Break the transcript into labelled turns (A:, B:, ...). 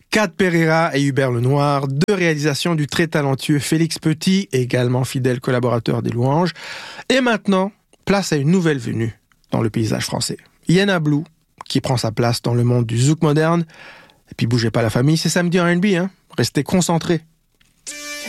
A: Kat Pereira et Hubert Lenoir, deux réalisations du très talentueux Félix Petit, également fidèle collaborateur des Louanges. Et maintenant, place à une nouvelle venue dans le paysage français. Yenna Blue, qui prend sa place dans le monde du zouk moderne. Et puis bougez pas la famille, c'est samedi en R&B, hein. Restez concentrés.